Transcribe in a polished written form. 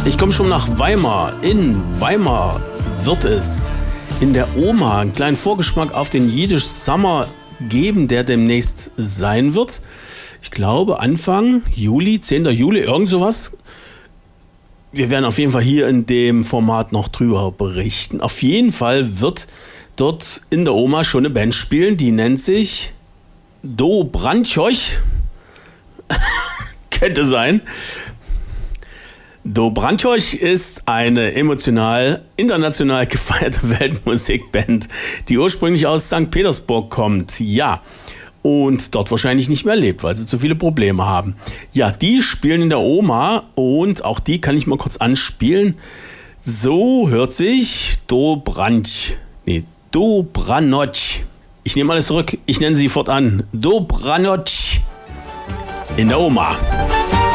Ich komme schon nach Weimar. In Weimar wird es in der Oma einen kleinen Vorgeschmack auf den Yiddish Summer geben, der demnächst sein wird. Ich glaube Anfang Juli, 10. Juli, irgend sowas. Wir werden auf jeden Fall hier in dem Format noch drüber berichten. Auf jeden Fall wird dort in der Oma schon eine Band spielen, die nennt sich Do Brandtjoch. Könnte sein. Do Brandtjoch ist eine emotional, international gefeierte Weltmusikband, die ursprünglich aus St. Petersburg kommt. Ja, und dort wahrscheinlich nicht mehr lebt, weil sie zu viele Probleme haben. Ja, die spielen in der Oma und auch die kann ich mal kurz anspielen. So hört sich Do Brandtjoch. Ich nehme alles zurück, ich nenne sie fortan Do Brandtjoch in der Oma.